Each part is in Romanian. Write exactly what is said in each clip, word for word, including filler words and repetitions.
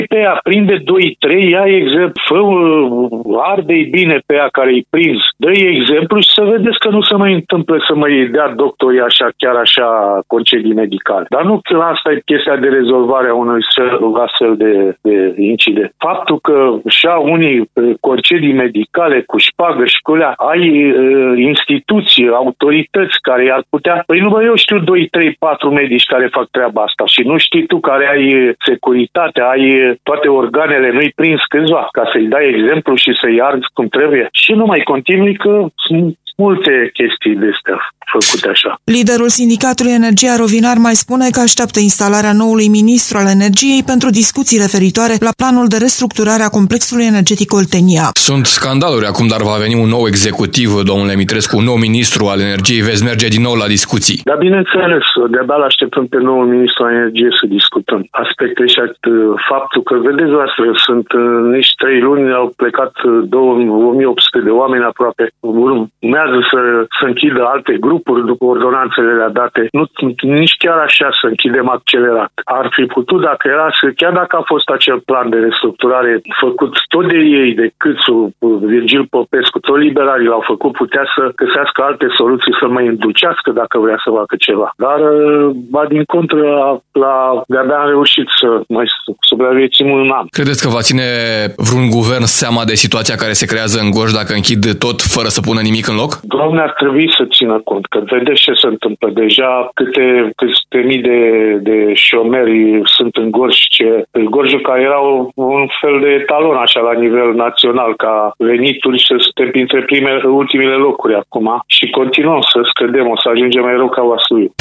pe ea, prinde doi trei, ia exemplu, fă, arde-i bine pe ea care i prins, dă-i exemplu și să vedeți că nu se mai întâmplă să mai dea doctorii așa, chiar așa, concedii medicale. Dar nu că asta e chestia de rezolvare a unui astfel de, de incident. Faptul că și-a unii concedii medicale cu șpagă și cu lea, ai uh, instituții, autorități care i-ar putea... Păi nu, bă, eu știu doi, trei, patru medici care fac treaba asta și nu știi tu care ai securitate, ai toate organele, nu-i prins câțiva, ca să-i dai exemplu și să-i arzi cum trebuie. Și nu mai continui că sunt multe chestii de astea făcute așa. Liderul sindicatului Energia Rovinar mai spune că așteaptă instalarea noului ministru al energiei pentru discuții referitoare la planul de restructurare a complexului energetic Oltenia. Sunt scandaluri acum, dar va veni un nou executiv, domnule Mitrescu, un nou ministru al energiei. Veți merge din nou la discuții. Da, bineînțeles, de-abia l-așteptăm pe noul ministru al energiei să discutăm aspecte și faptul că, vedeți voastră, sunt nici trei luni, au plecat o mie opt sute de oameni aproape. Urmează să, să închidă alte grupuri după ordonanțele date. Nu, nici chiar așa să închidem accelerat. Ar fi putut, dacă era, chiar dacă a fost acel plan de restructurare făcut tot de ei, de Câțu, Virgil Popescu, tot liberalii l-au făcut, putea să găsească alte soluții, să mai înducească dacă vrea să facă ceva. Dar, ba din contră, la, de-abia am reușit să mai supraviețuim un an. Credeți că va ține vreun guvern seama de situația care se creează în Gorj dacă închid tot fără să pună nimic în loc? Doamne, ar trebui să țină cont, că vedeți ce se întâmplă. Deja câte, câte mii de, de șomeri sunt în Gorj, ce, Gorjul care era un fel de etalon așa la nivel național, ca venituri și să suntem printre primele, ultimele locuri acum și continuăm să scădem, o să ajungem mai rău ca Vaslui.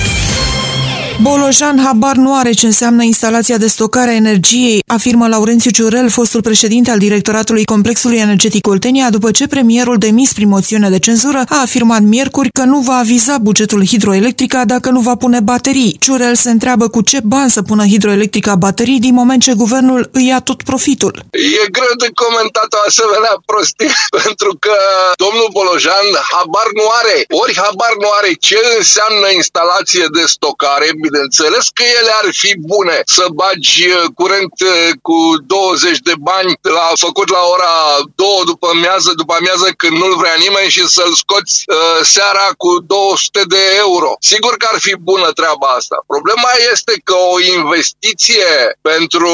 Bolojan habar nu are ce înseamnă instalația de stocare a energiei, afirmă Laurențiu Ciurel, fostul președinte al directoratului complexului energetic Oltenia, după ce premierul demis prin moțiune de cenzură a afirmat miercuri că nu va aviza bugetul Hidroelectrica dacă nu va pune baterii. Ciurel se întreabă cu ce bani să pună Hidroelectrica baterii din moment ce guvernul îi ia tot profitul. E greu de comentat o asemenea prostie, pentru că domnul Bolojan habar nu are, ori habar nu are ce înseamnă instalație de stocare. Bineînțeles că ele ar fi bune să bagi curent cu douăzeci de bani la făcut la ora două după amiază, după amiază când nu-l vrea nimeni și să-l scoți uh, seara cu două sute de euro. Sigur că ar fi bună treaba asta. Problema este că o investiție pentru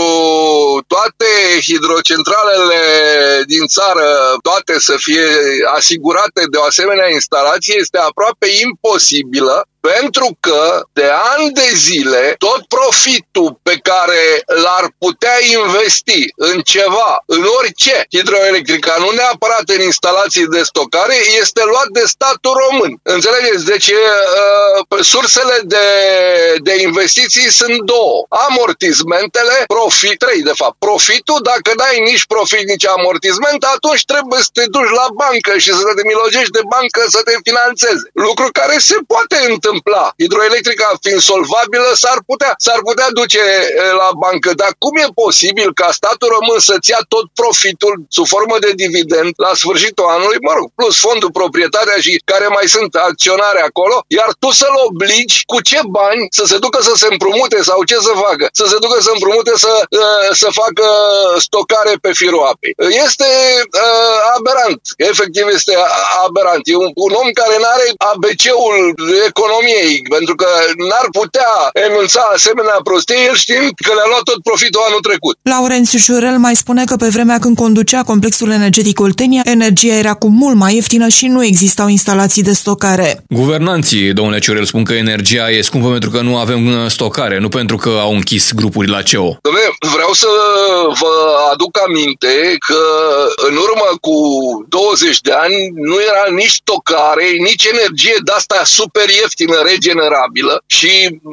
toate hidrocentralele din țară, toate să fie asigurate de o asemenea instalație, este aproape imposibilă. Pentru că de ani de zile tot profitul pe care l-ar putea investi în ceva, în orice, Hidroelectrica, nu neapărat în instalații de stocare, este luat de statul român. Înțelegeți? Deci uh, sursele de, de investiții sunt două. Amortizmentele, profit, trei de fapt. Profitul, dacă n-ai nici profit, nici amortizment, atunci trebuie să te duci la bancă și să te milogești de bancă să te finanțeze. Lucru care se poate întâmpla. Hidroelectrica fiind solvabilă, s-ar putea, s-ar putea duce la bancă. Dar cum e posibil ca statul român să-ți ia tot profitul sub formă de dividend la sfârșitul anului, mă rog, plus fondul proprietatea și care mai sunt acționare acolo, iar tu să-l obligi cu ce bani să se ducă să se împrumute sau ce să facă? Să se ducă să împrumute să, să facă stocare pe firul apei. Este uh, aberant. Efectiv este aberant. E un, un om care n-are A B C-ul economiei, pentru că n-ar putea enunța asemenea prostie, el știind că le-a luat tot profitul anul trecut. Laurențiu Ciurel mai spune că pe vremea când conducea complexul energetic Oltenia, energia era cu mult mai ieftină și nu existau instalații de stocare. Guvernanții, domnule Ciurel, spun că energia e scumpă pentru că nu avem stocare, nu pentru că au închis grupuri la C E O. Dom'le, vreau să vă aduc aminte că în urmă cu douăzeci de ani nu era nici stocare, nici energie de-asta super ieftină, regenerabilă și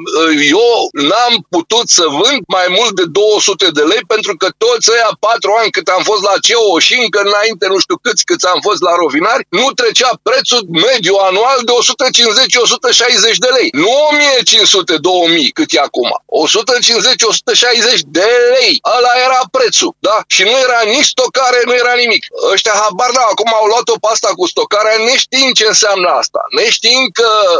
eu n-am putut să vând mai mult de două sute de lei pentru că toți ăia patru ani cât am fost la C E O și încă înainte nu știu câți câți am fost la Rovinari, nu trecea prețul mediu anual de o sută cincizeci - o sută șaizeci de lei. Nu o mie cinci sute - două mii cât e acum. o sută cincizeci - o sută șaizeci de lei. Ăla era prețul, da? Și nu era nici stocare, nu era nimic. Ăștia habar n-au, acum au luat-o pe asta cu stocarea neștiind ce înseamnă asta. Neștiind că set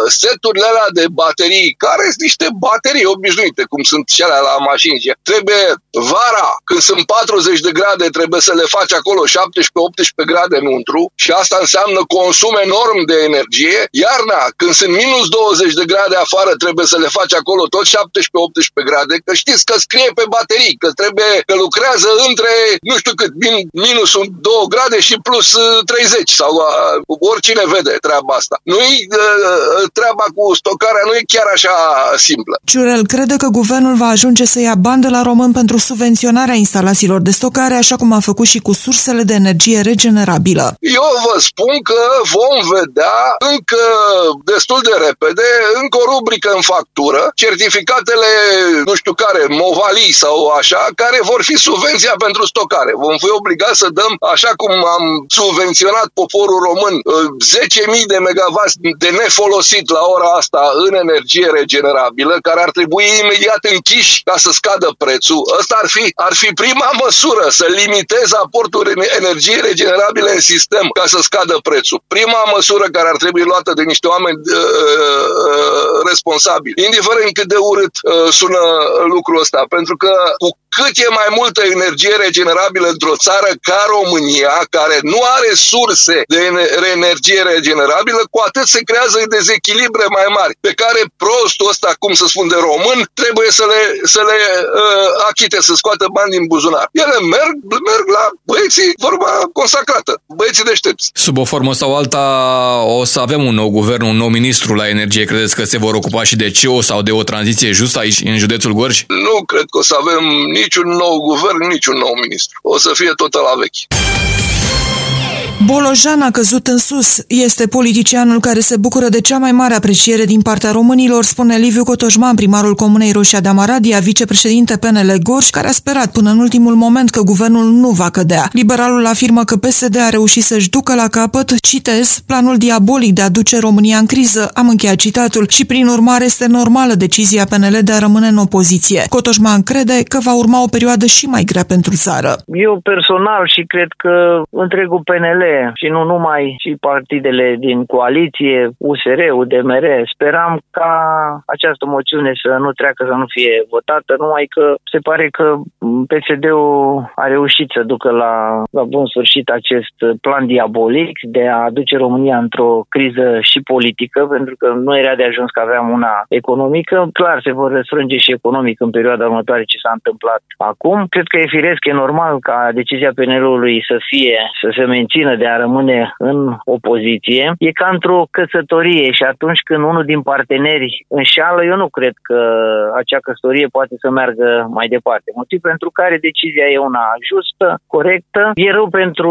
porturile alea de baterii, care sunt niște baterii obișnuite, cum sunt cele la mașini. Trebuie vara, când sunt patruzeci de grade, trebuie să le faci acolo șaptesprezece optsprezece grade înăuntru și asta înseamnă consum enorm de energie. Iarna, când sunt minus douăzeci de grade afară, trebuie să le faci acolo tot șaptesprezece optsprezece grade, că știți că scrie pe baterii, că trebuie, că lucrează între, nu știu cât, min, minus două grade și plus treizeci sau uh, oricine vede treaba asta. Nu-i uh, treaba cu stocarea, nu e chiar așa simplă. Ciurel crede că guvernul va ajunge să ia bani de la români pentru subvenționarea instalațiilor de stocare, așa cum a făcut și cu sursele de energie regenerabilă. Eu vă spun că vom vedea încă destul de repede, încă o rubrică în factură, certificatele, nu știu care, Movali sau așa, care vor fi subvenția pentru stocare. Vom fi obligați să dăm, așa cum am subvenționat poporul român, zece mii de megawatts de nefolosit la ora asta în energie regenerabilă, care ar trebui imediat închiși ca să scadă prețul. Ăsta ar fi, ar fi prima măsură, să limitezi aportul energiei regenerabile în sistem ca să scadă prețul. Prima măsură care ar trebui luată de niște oameni uh, uh, responsabili, indiferent cât de urât uh, sună lucrul ăsta, pentru că cu cât e mai multă energie regenerabilă într-o țară ca România, care nu are surse de energie regenerabilă, cu atât se creează dezechilibre mai mari, pe care prostul ăsta, cum să spun, de român, trebuie să le, să le uh, achite, să scoată bani din buzunar. Ele merg, merg la băieții, vorba consacrată, băieții deștepți. Sub o formă sau alta o să avem un nou guvern, un nou ministru la energie. Credeți că se vor ocupa și de C E O sau de o tranziție justă aici, în județul Gorj? Nu cred că o să avem niciun nou guvern, niciun nou ministru. O să fie tot la vechi. Bolojan a căzut în sus. Este politicianul care se bucură de cea mai mare apreciere din partea românilor, spune Liviu Cotoșman, primarul Comunei Roșia de Amaradia, vicepreședinte P N L Gorj, care a sperat până în ultimul moment că guvernul nu va cădea. Liberalul afirmă că P S D a reușit să-și ducă la capăt, citez, planul diabolic de a duce România în criză, am încheiat citatul, și prin urmare este normală decizia P N L de a rămâne în opoziție. Cotoșman crede că va urma o perioadă și mai grea pentru țară. Eu personal și cred că întregul P N L și nu numai, și partidele din coaliție, U S R, U D M R, speram ca această moțiune să nu treacă, să nu fie votată, numai că se pare că P S D-ul a reușit să ducă la, la bun sfârșit acest plan diabolic de a aduce România într-o criză și politică, pentru că nu era de ajuns că aveam una economică. Clar, se vor răsfrânge și economic în perioada următoare ce s-a întâmplat acum. Cred că e firesc, e normal ca decizia P N L-ului să fie, să se mențină de a rămâne în opoziție. E ca într-o căsătorie și atunci când unul din parteneri înșeală, eu nu cred că acea căsătorie poate să meargă mai departe. Motiv pentru care decizia e una justă, corectă. E rău pentru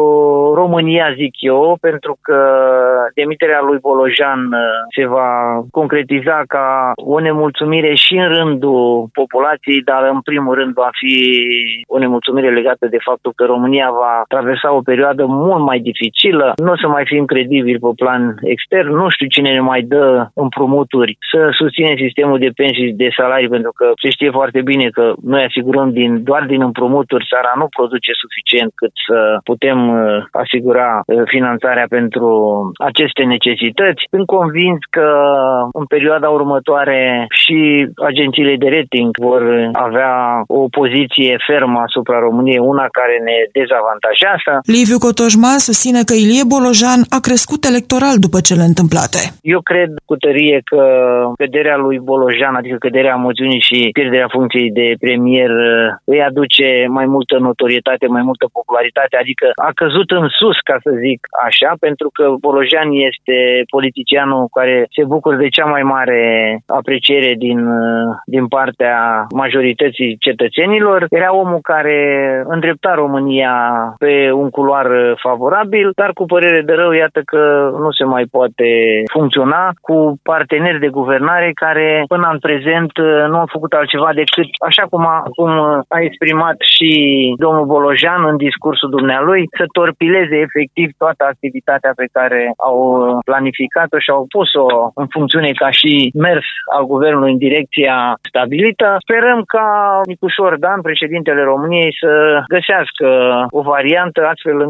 România, zic eu, pentru că demiterea lui Bolojan se va concretiza ca o nemulțumire și în rândul populației, dar în primul rând va fi o nemulțumire legată de faptul că România va traversa o perioadă mult mai dificilă, nu o să mai fim credibili pe plan extern, nu știu cine ne mai dă împrumuturi să susținem sistemul de pensii de salarii, pentru că se știe foarte bine că noi asigurăm din, doar din împrumuturi, țara nu produce suficient cât să putem asigura finanțarea pentru aceste necesități. Sunt convins că în perioada următoare și agențiile de rating vor avea o poziție fermă asupra României, una care ne dezavantajează. Liviu Cotoșman susține că Ilie Bolojan a crescut electoral după cele întâmplate. Eu cred cu tărie că căderea lui Bolojan, adică căderea moțiunii și pierderea funcției de premier, îi aduce mai multă notorietate, mai multă popularitate, adică a căzut în sus, ca să zic așa, pentru că Bolojan este politicianul care se bucură de cea mai mare apreciere din, din partea majorității cetățenilor. Era omul care îndrepta România pe un culoar favorabil, dar cu părere de rău, iată că nu se mai poate funcționa cu parteneri de guvernare care până în prezent nu au făcut altceva decât, așa cum a, cum a exprimat și domnul Bolojan în discursul dumnealui, să torpileze efectiv toată activitatea pe care au planificat-o și au pus-o în funcțiune ca și mers al guvernului în direcția stabilită. Sperăm ca Nicușor Dan, președintele României, să găsească o variantă astfel încât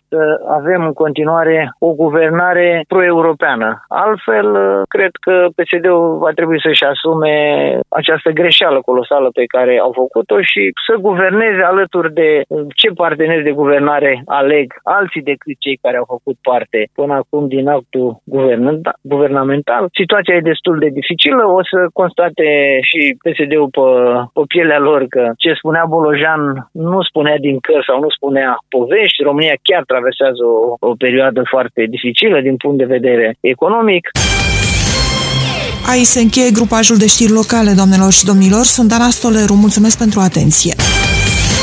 să avem în continuare o guvernare pro-europeană. Altfel, cred că P S D-ul va trebui să-și asume această greșeală colosală pe care au făcut-o și să guverneze alături de ce parteneri de guvernare aleg alții decât cei care au făcut parte până acum din actul guvernamental. Situația e destul de dificilă, o să constate și P S D-ul pe, pe pielea lor că ce spunea Bolojan nu spunea din cărți sau nu spunea povești. România chiar traversează o, o perioadă foarte dificilă din punct de vedere economic. Aici se încheie grupajul de știri locale, doamnelor și domnilor. Sunt Ana Stoleru. Mulțumesc pentru atenție.